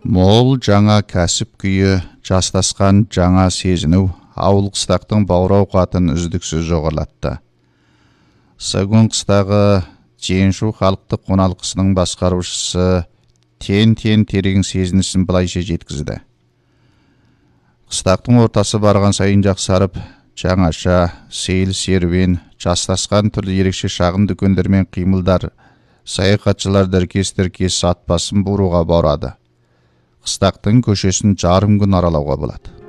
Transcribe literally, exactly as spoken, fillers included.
Мол жаңа кәсіп күйі, жастасқан жаңа сезіну, ауыл қыстақтың баурау қатын үздіксіз жоғарлатты. Сагун қыстағы Женшу халықтық қоналқысының басқарушысы тен-тен терең сезінісін былайша жеткізді. Қыстақтың ортасы барған сайын жақсарып, жаңаша, сейіл серуен, жастасқан түрлі ерекше шағын дүкендер мен қимылдар, саяхатшылар діркес-діркес ат басын бұруға барады. Қыстақтың көшесін жарым күн аралауға болады.